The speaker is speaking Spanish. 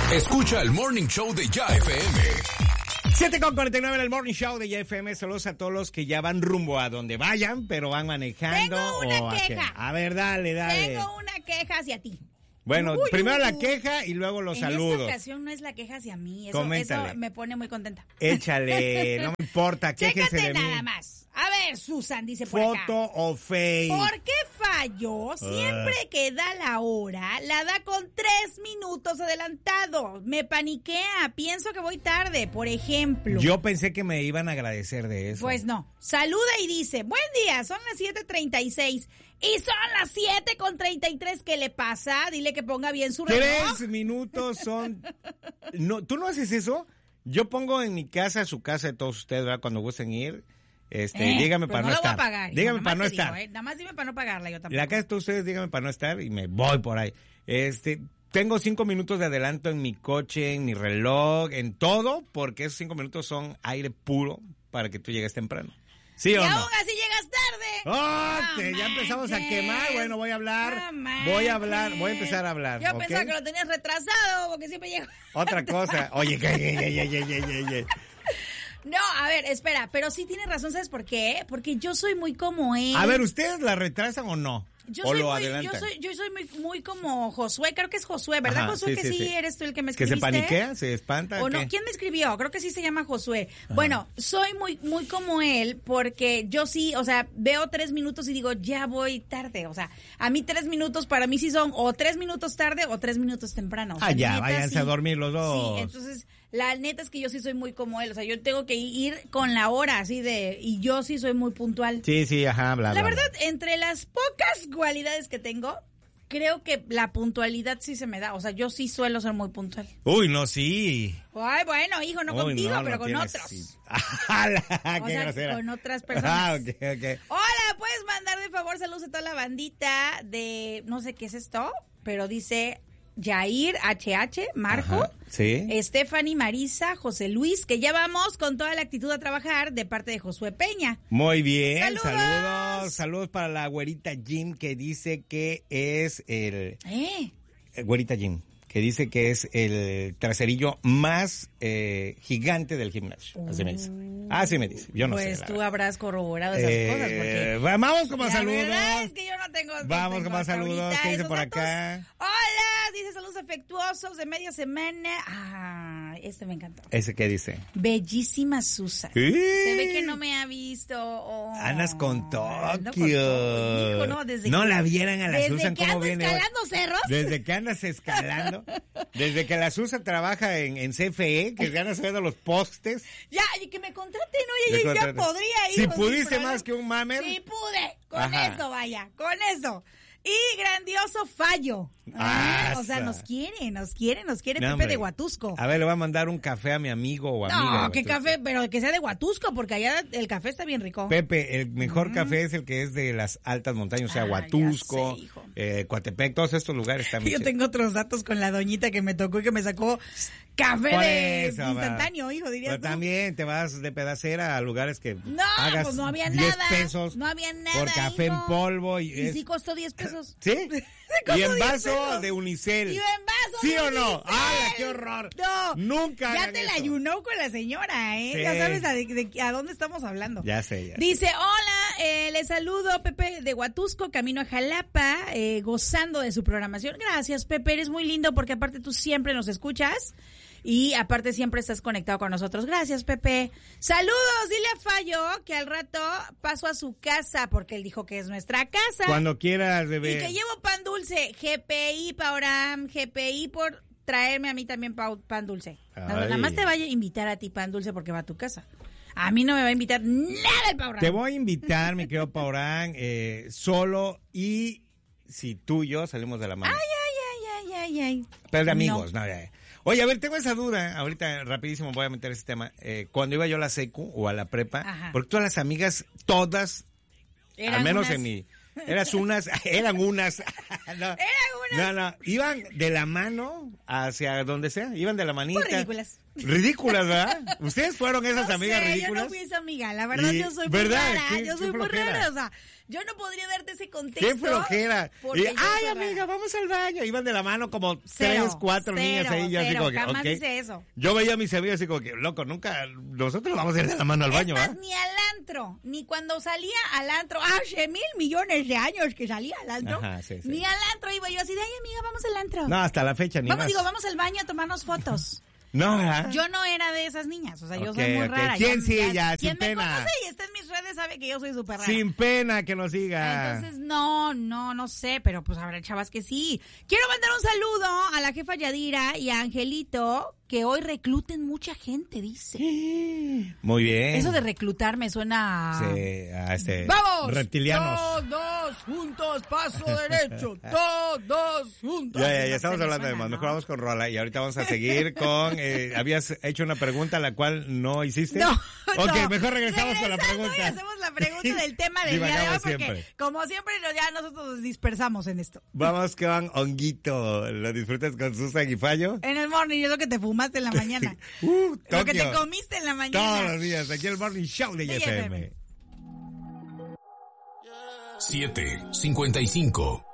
Escucha el Morning Show de Ya FM. 7:49 en el Morning Show de Ya FM. Saludos a todos los que ya van rumbo a donde vayan, pero van manejando. Tengo una queja. A ver, dale. Tengo una queja hacia ti. Bueno, primero la queja y luego los saludos. En esta ocasión no es la queja hacia mí. Eso me pone muy contenta. Échale, no me importa. Quéjese de mí. Nada más. A ver, Susan, dice por acá. ¿Foto o fake? ¿Por qué falló? Siempre que da la hora, la da con 3 minutos adelantado. Me paniquea, pienso que voy tarde, por ejemplo. Yo pensé que me iban a agradecer de eso. Pues no. Saluda y dice, buen día, son las 7:36 y son las 7:33. ¿Qué le pasa? Dile que ponga bien su reloj. 3 minutos son... No, ¿tú no haces eso? Yo pongo en mi casa, su casa de todos ustedes, ¿verdad? Cuando gusten ir... dígame para no estar. Voy a pagar, dígame para no estar. Nada más dime para no pagarla, yo tampoco. La casa de todos ustedes, dígame para no estar y me voy por ahí. Tengo 5 minutos de adelanto en mi coche, en mi reloj, en todo, porque esos 5 minutos son aire puro para que tú llegues temprano. ¿Sí o no? Y aún así llegas tarde. Ya empezamos a quemar. Bueno, voy a hablar. Voy a empezar a hablar. Yo pensaba que lo tenías retrasado, porque siempre llego. Otra cosa. Oye, No, a ver, espera, pero sí tienes razón, ¿sabes por qué? Porque yo soy muy como él. A ver, ¿ustedes la retrasan o no? ¿O lo adelantan? Yo soy muy como Josué, creo que es Josué, ¿verdad, Ajá, Josué? Sí, eres tú el que me escribiste. ¿Que se paniquea? ¿Se espanta? ¿O no? ¿Quién me escribió? Creo que sí se llama Josué. Ajá. Bueno, soy muy como él porque yo sí, o sea, veo 3 minutos y digo, ya voy tarde. O sea, a mí 3 minutos para mí sí son o 3 minutos tarde o 3 minutos temprano. O sea, ya, váyanse a dormir los dos. Sí, entonces... La neta es que yo sí soy muy como él, o sea, yo tengo que ir con la hora, así de, y yo sí soy muy puntual. Sí, ajá, bla. La verdad, entre las pocas cualidades que tengo, creo que la puntualidad sí se me da, o sea, yo sí suelo ser muy puntual. Uy, no, sí. Ay, bueno, hijo, no contigo, pero con otros. Sí. Qué grosera. Con otras personas. Okay. Hola, ¿puedes mandar de favor saludos a toda la bandita de, no sé qué es esto, pero dice... Yair, HH, Marco, Ajá, sí. Stephanie, Marisa, José Luis, que ya vamos con toda la actitud a trabajar de parte de Josué Peña. Muy bien, saludos para la güerita Jim que dice que es güerita Jim, que dice que es el traserillo más gigante del gimnasio. Así me dice. Yo no sé. Pues tú habrás corroborado esas cosas. Porque vamos con más saludos. La verdad es que yo no tengo. Vamos con más saludos. ¿Qué dice por acá? Hola, dice saludos afectuosos de media semana. Este me encantó. ¿Ese qué dice? Bellísima Susan. Se ve que no me ha visto. Andas con Tokio. Hijo, no la vieran a la Susan cómo viene. ¿Desde que andas escalando cerros? Desde que andas escalando. Desde que la Susan trabaja en CFE, que ganas viendo los postes. Ya, y que me contraten, oye, yo ya podría ir. Si pudiste más que un mamer. Sí pude, con eso, vaya, con eso. Y grandioso fallo. O sea, nos quiere no, Pepe hombre. de Huatusco. A ver, le voy a mandar un café a mi amigo o amiga. No, qué café, pero que sea de Huatusco, porque allá el café está bien rico. Pepe, el mejor café es el que es de las altas montañas, o sea, Huatusco, Coatepec, todos estos lugares están bien. Yo tengo otros datos con la doñita que me tocó y que me sacó café de instantáneo, hijo, dirías Pero tú. También te vas de pedacera a lugares que hagas pues no había 10 nada. pesos no había nada, por café hijo. en polvo. Y sí costó 10 pesos. ¿Sí? Y en vaso pesos. de unicel. Y en vaso ¿Sí de o no? unicel. ¡Ay, qué horror! No. Nunca Ya te la ayunó con la señora, ¿eh? Sí. Ya sabes a dónde estamos hablando. Ya sé. Dice, hola, les saludo, Pepe de Huatusco, camino a Jalapa, gozando de su programación. Gracias, Pepe, eres muy lindo porque aparte tú siempre nos escuchas. Y aparte siempre estás conectado con nosotros. Gracias, Pepe. Saludos, dile a Fallo que al rato paso a su casa porque él dijo que es nuestra casa. Cuando quieras, bebé. Y que llevo pan dulce. GPI, Pauram, GPI por traerme a mí también pan dulce. Nada más te vaya a invitar a ti pan dulce porque va a tu casa. A mí no me va a invitar nada el Pauram. Te voy a invitar, mi querido Pauram, solo y si tú y yo salimos de la mano. Ay. Pero de amigos, no. Oye, a ver, tengo esa duda, ahorita rapidísimo voy a meter ese tema. Cuando iba yo a la secu o a la prepa, Ajá. porque todas las amigas, todas, al menos en mi... eran unas. No. Eran vámonos. No, iban de la mano hacia donde sea, iban de la manita. Muy ridículas. Ridículas, ¿verdad? ¿Ustedes fueron esas amigas ridículas? Yo no fui esa amiga, la verdad yo soy muy rara, yo soy muy rara, o sea, yo no podría darte ese contexto. ¡Qué flojera! Y, ay, amiga, rara. Vamos al baño. Iban de la mano como Cero, 3, 4 niñas ahí. Yo así como que, jamás okay. hice eso. Yo veía a mis amigos así como que, loco, nunca, nosotros vamos a ir de la mano al baño, Es más, ¿verdad? ni al antro, ni cuando salía al antro, hace 1,000 millones de años que salía al antro, Ajá, sí. ni al antro iba yo así de, ay, amiga, vamos al antro. No, hasta la fecha ni más. Vamos al baño a tomarnos fotos. No, ¿verdad? Yo no era de esas niñas, o sea, yo soy Ok, muy ok. rara. ¿Quién sí, ya, sin quien me pena? conoce y está en mis redes sabe que yo soy súper rara. Sin pena que nos siga. Entonces, no sé, pero pues habrá chavas que sí. Quiero mandar un saludo a la jefa Yadira y a Angelito, que hoy recluten mucha gente, dice. Muy bien. Eso de reclutar me suena a... Sí, a ¡Vamos! reptilianos. Todos juntos, paso derecho. Todos juntos. Ya estamos Me hablando de suena, más. ¿no? Mejor vamos con Rola y ahorita vamos a seguir con... habías hecho una pregunta la cual no hiciste. No, Ok, no. mejor regresamos con la Regresando pregunta. Y hacemos la pregunta del tema del día de hoy, Divagamos porque siempre. como siempre ya nosotros nos dispersamos en esto. Vamos con Honguito. Lo disfrutas con Susan y Fallo. En el morning, es lo que te fumaste en la mañana. Lo que te Tokio. comiste en la mañana. Todos los días, aquí el Morning Show de YFM. 7:55.